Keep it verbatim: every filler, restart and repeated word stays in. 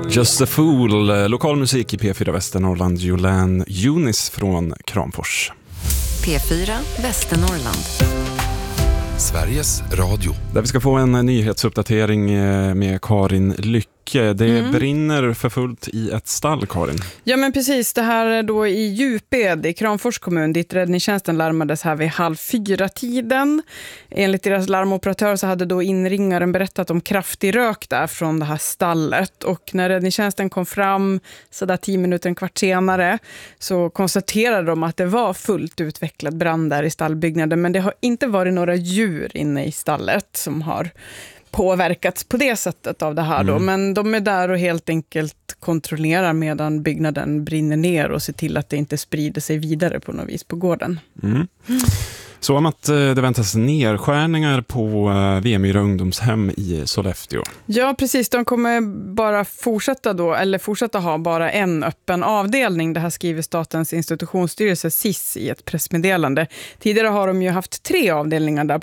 Just a Fool, lokal musik i P fyra Västernorrland, Jolene Junis från Kramfors. P fyra Västernorrland. Sveriges Radio. Där vi ska få en nyhetsuppdatering med Karin Lycke. Det mm. brinner för fullt i ett stall, Karin. Ja, men precis. Det här är då i Djuped i Kramfors kommun dit räddningstjänsten larmades här vid halv fyra tiden. Enligt deras larmoperatör så hade då inringaren berättat om kraftig rök där från det här stallet. Och när räddningstjänsten kom fram så där tio minuter en kvart senare så konstaterade de att det var fullt utvecklad brand där i stallbyggnaden. Men det har inte varit några djur inne i stallet som har påverkats på det sättet av det här då. Mm. Men de är där och helt enkelt kontrollerar medan byggnaden brinner ner och ser till att det inte sprider sig vidare på något vis på gården. Mm. Mm. Så om att det väntas nedskärningar på V M Y ungdomshem i Sollefteå. Ja, precis. De kommer bara fortsätta då, eller fortsätta ha bara en öppen avdelning. Det här skriver Statens institutionsstyrelse S I S i ett pressmeddelande. Tidigare har de ju haft tre avdelningar där